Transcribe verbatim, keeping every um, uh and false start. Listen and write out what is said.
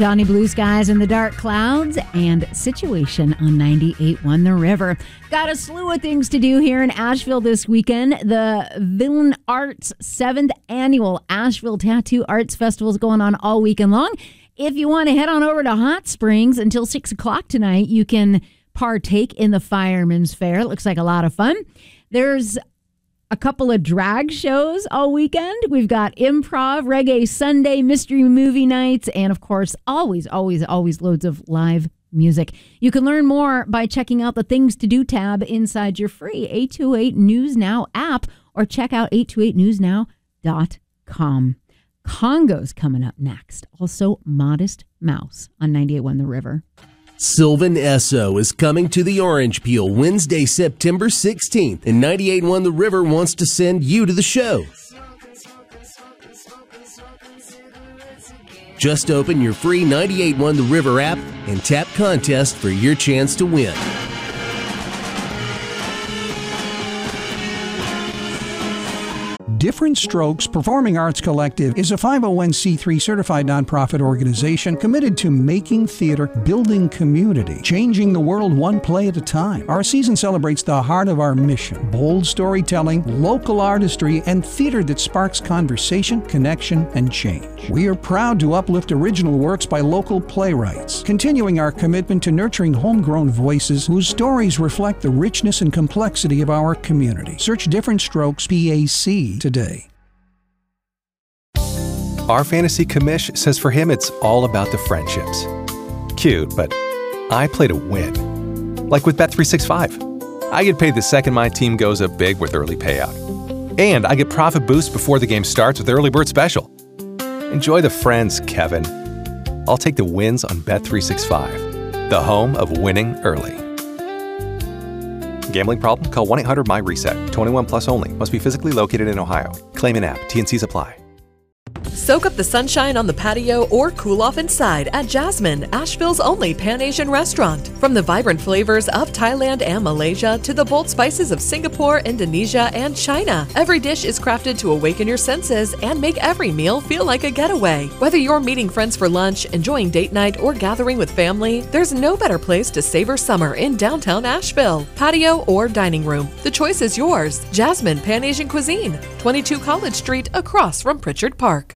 Johnny Blue Skies and the Dark Clouds and Situation on ninety-eight point one The River. Got a slew of things to do here in Asheville this weekend. The Villain Arts seventh Annual Asheville Tattoo Arts Festival is going on all weekend long. If you want to head on over to Hot Springs until six o'clock tonight, you can partake in the Fireman's Fair. It looks like a lot of fun. There's a couple of drag shows all weekend. We've got Improv, Reggae Sunday, Mystery Movie Nights, and of course, always, always, always loads of live music. You can learn more by checking out the Things to Do tab inside your free eight two eight News Now app, or check out eight two eight news now dot com. Congo's coming up next. Also, Modest Mouse on ninety-eight point one The River. Sylvan Esso is coming to the Orange Peel Wednesday, September sixteenth, and ninety-eight point one The River wants to send you to the show. Just open your free ninety-eight point one The River app and tap contest for your chance to win. Different Strokes Performing Arts Collective is a five oh one c three certified nonprofit organization committed to making theater, building community, changing the world one play at a time. Our season celebrates the heart of our mission: bold storytelling, local artistry, and theater that sparks conversation, connection, and change. We are proud to uplift original works by local playwrights, continuing our commitment to nurturing homegrown voices whose stories reflect the richness and complexity of our community. Search Different Strokes P A C today. Today. Our fantasy commish says for him it's all about the friendships. Cute, but I play to win. Like with Bet three sixty-five. I get paid the second my team goes up big with early payout. And I get profit boost before the game starts with Early Bird Special. Enjoy the friends, Kevin. I'll take the wins on Bet three sixty-five, the home of winning early. Gambling problem? Call one eight hundred M Y reset. twenty-one plus only. Must be physically located in Ohio. Claim in app. T N Cs apply. Soak up the sunshine on the patio or cool off inside at Jasmine, Asheville's only Pan-Asian restaurant. From the vibrant flavors of Thailand and Malaysia to the bold spices of Singapore, Indonesia, and China, every dish is crafted to awaken your senses and make every meal feel like a getaway. Whether you're meeting friends for lunch, enjoying date night, or gathering with family, there's no better place to savor summer in downtown Asheville. Patio or dining room, the choice is yours. Jasmine Pan-Asian Cuisine, twenty-two College Street, across from Pritchard Park.